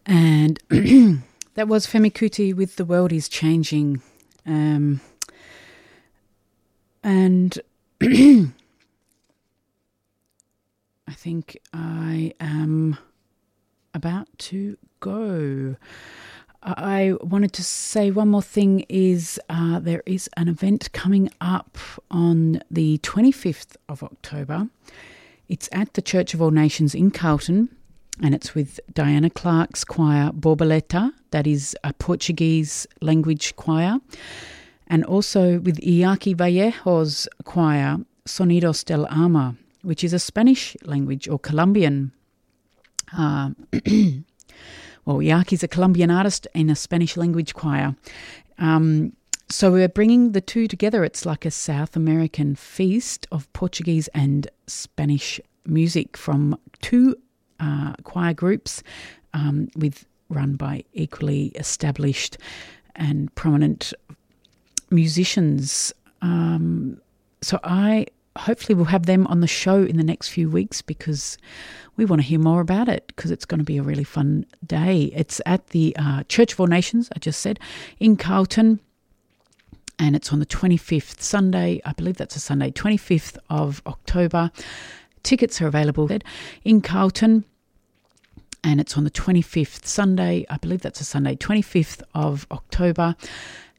And that was Femi Kuti with The World Is Changing. And I think I am about to go. I wanted to say one more thing is there is an event coming up on the 25th of October. It's at the Church of All Nations in Carlton, and it's with Diana Clark's choir Borboleta, that is a Portuguese language choir, and also with Iñaki Vallejo's choir Sonidos del Alma, which is a Spanish language or Colombian. Well, Iaki's a Colombian artist in a Spanish language choir. So we're bringing the two together. It's like a South American feast of Portuguese and Spanish music from two choir groups run by equally established and prominent musicians. So I hopefully will have them on the show in the next few weeks because we want to hear more about it because it's going to be a really fun day. It's at the Church of All Nations, I just said, in Carlton, and it's on the 25th Sunday. I believe that's a Sunday, 25th of October. Tickets are available in Carlton, and it's on the 25th Sunday. I believe that's a Sunday, 25th of October.